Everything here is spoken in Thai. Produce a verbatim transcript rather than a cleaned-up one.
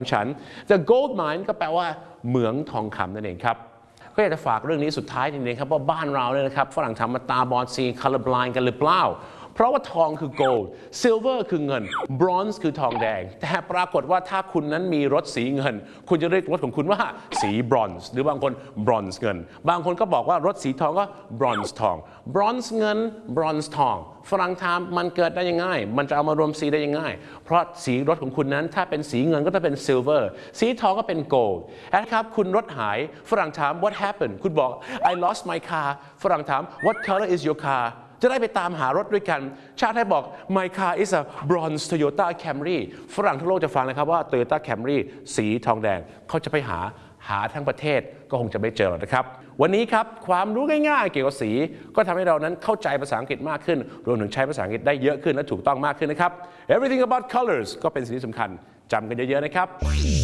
ฉัน The gold mine ก็แปลว่าเหมืองทองคำนั่นเองครับก็อยากจะฝากเรื่องนี้สุดท้ายจริงๆครับว่าบ้านเราเนี่ยนะครับฝรั่งทำมาตาบอดซี color blind กันหรือเปล่าเพราะว่าทองคือ gold silver คือเงิน bronze คือทองแดงแต่ปรากฏว่าถ้าคุณนั้นมีรถสีเงินคุณจะเรียกรถของคุณว่าสี bronze หรือบางคน bronze เงินบางคนก็บอกว่ารถสีทองก็ bronze ทอง bronze เงิน bronze ทองฝรั่งถามมันเกิดได้ยังไงมันจะเอามารวมสีได้ยังไงเพราะสีรถของคุณนั้นถ้าเป็นสีเงินก็จะเป็น silver สีทองก็เป็น gold นะครับคุณรถหายฝรั่งถาม what happened คุณบอก I lost my car ฝรั่งถาม what color is your carจะได้ไปตามหารถด้วยกันชาติให้บอก my car is a bronze Toyota Camry ฝรั่งทั้งโลกจะฟังนะครับว่า Toyota Camry สีทองแดงเขาจะไปหาหาทั้งประเทศก็คงจะไม่เจอหรอกนะครับวันนี้ครับความรู้ง่ายๆเกี่ยวกับสีก็ทำให้เรานั้นเข้าใจภาษาอังกฤษมากขึ้นรวมถึงใช้ภาษาอังกฤษได้เยอะขึ้นและถูกต้องมากขึ้นนะครับ everything about colors ก็เป็นสิ่งที่สำคัญจำกันเยอะๆนะครับ